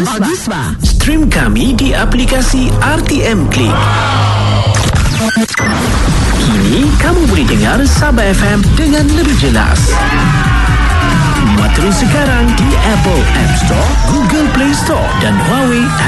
Agusma. Stream kami di aplikasi RTM Klik. Kini kamu boleh dengar Sabah FM dengan lebih jelas. Muat terus sekarang di Apple App Store, Google Play Store dan Huawei